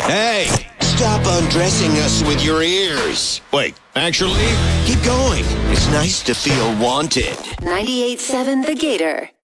Hey, stop undressing us with your ears. Wait, actually? Keep going. It's nice to feel wanted. 98.7 The Gator.